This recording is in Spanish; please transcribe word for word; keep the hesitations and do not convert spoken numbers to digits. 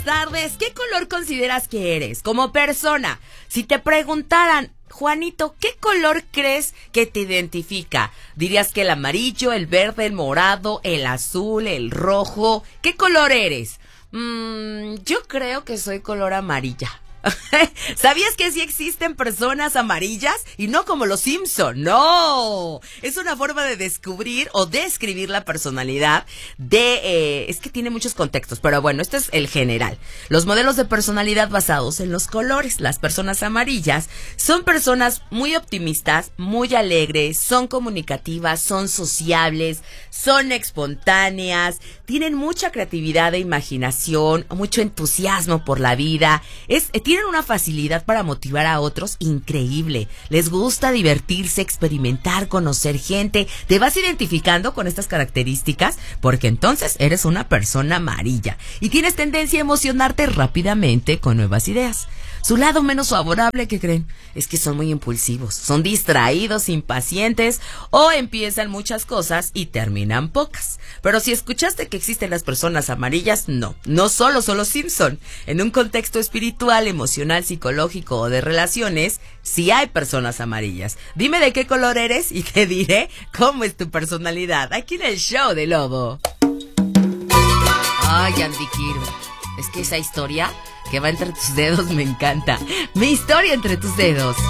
tardes. ¿Qué color consideras que eres como persona? Si te preguntaran, Juanito, ¿qué color crees que te identifica? ¿Dirías que el amarillo, el verde, el morado, el azul, el rojo? ¿Qué color eres? Mm, yo creo que soy color amarilla. ¿Sabías que sí existen personas amarillas? Y no como los Simpson, no. Es una forma de descubrir o describir la personalidad de... Eh, es que tiene muchos contextos, pero bueno, este es el general. Los modelos de personalidad basados en los colores. Las personas amarillas son personas muy optimistas, muy alegres, son comunicativas, son sociables, son espontáneas, tienen mucha creatividad e imaginación, mucho entusiasmo por la vida. Es... Tienen una facilidad para motivar a otros increíble. Les gusta divertirse, experimentar, conocer gente. ¿Te vas identificando con estas características? Porque entonces eres una persona amarilla y tienes tendencia a emocionarte rápidamente con nuevas ideas. Su lado menos favorable, ¿qué creen? Es que son muy impulsivos, son distraídos, impacientes o empiezan muchas cosas y terminan pocas. Pero si escuchaste que existen las personas amarillas, no, no solo son los Simpson. En un contexto espiritual, emocional, psicológico o de relaciones, sí hay personas amarillas. Dime de qué color eres y te diré cómo es tu personalidad aquí en el show de Lobo. Ay, Andy Kiro, es que esa historia que va entre tus dedos me encanta. Mi historia entre tus dedos.